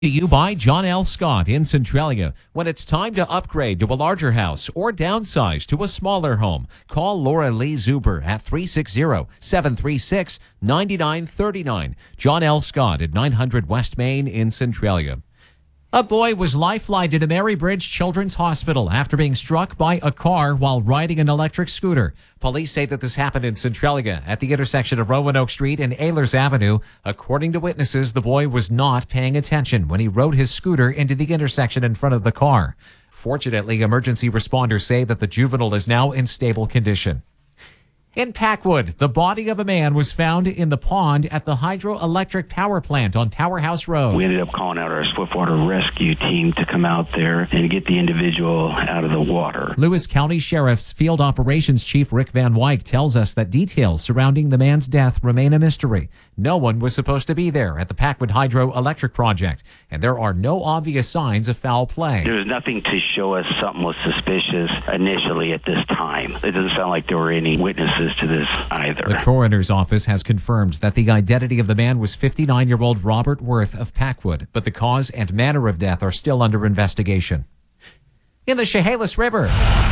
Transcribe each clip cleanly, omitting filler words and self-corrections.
To you by John L. Scott in Centralia. When it's time to upgrade to a larger house or downsize to a smaller home, call Laura Lee Zuber at 360-736-9939. John L. Scott at 900 West Main in Centralia. A boy was life-flighted to Marybridge Children's Hospital after being struck by a car while riding an electric scooter. Police say that this happened in Centralia at the intersection of Roanoke Street and Ehlers Avenue. According to witnesses, the boy was not paying attention when he rode his scooter into the intersection in front of the car. Fortunately, emergency responders say that the juvenile is now in stable condition. In Packwood, the body of a man was found in the pond at the hydroelectric power plant on Powerhouse Road. We ended up calling out our Swiftwater rescue team to come out there and get the individual out of the water. Lewis County Sheriff's Field Operations Chief Rick Van Wyk tells us that details surrounding the man's death remain a mystery. No one was supposed to be there at the Packwood Hydroelectric project, and there are no obvious signs of foul play. There was nothing to show us something was suspicious initially at this time. It doesn't sound like there were any witnesses to this either. The coroner's office has confirmed that the identity of the man was 59-year-old Robert Worth of Packwood, but the cause and manner of death are still under investigation. In the Chehalis River,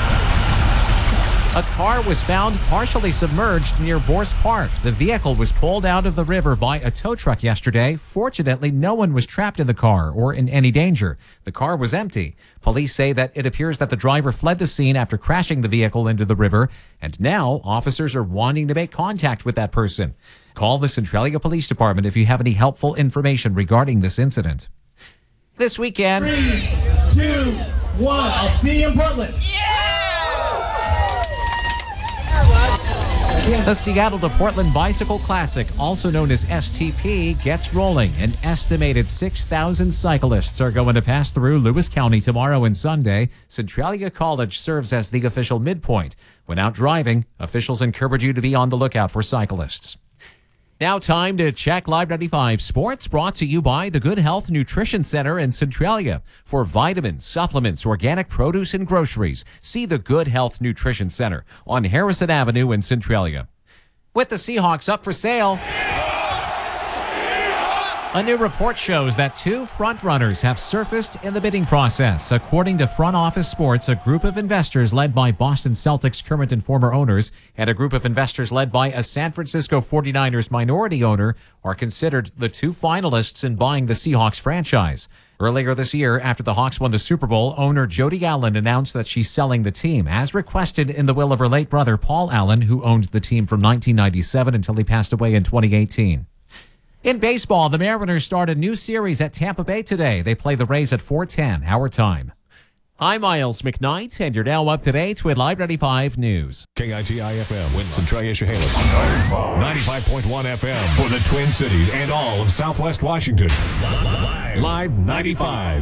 a car was found partially submerged near Bourse Park. The vehicle was pulled out of the river by a tow truck yesterday. Fortunately, no one was trapped in the car or in any danger. The car was empty. Police say that it appears that the driver fled the scene after crashing the vehicle into the river, and now officers are wanting to make contact with that person. Call the Centralia Police Department if you have any helpful information regarding this incident. This weekend... 3, 2, 1. I'll see you in Portland. The Seattle to Portland Bicycle Classic, also known as STP, gets rolling. An estimated 6,000 cyclists are going to pass through Lewis County tomorrow and Sunday. Centralia College serves as the official midpoint. When out driving, officials encourage you to be on the lookout for cyclists. Now time to check Live 95 Sports, brought to you by the Good Health Nutrition Center in Centralia. For vitamins, supplements, organic produce, and groceries, see the Good Health Nutrition Center on Harrison Avenue in Centralia. With the Seahawks up for sale, a new report shows that two frontrunners have surfaced in the bidding process. According to Front Office Sports, a group of investors led by Boston Celtics current and former owners and a group of investors led by a San Francisco 49ers minority owner are considered the two finalists in buying the Seahawks franchise. Earlier this year, after the Hawks won the Super Bowl, owner Jody Allen announced that she's selling the team, as requested in the will of her late brother Paul Allen, who owned the team from 1997 until he passed away in 2018. In baseball, the Mariners start a new series at Tampa Bay today. They play the Rays at 4:10 our time. I'm Miles McKnight, and you're now up to date with Live 95 News. KITI-FM, Centralia Chehalis. 95.1 FM for the Twin Cities and all of Southwest Washington. Live 95.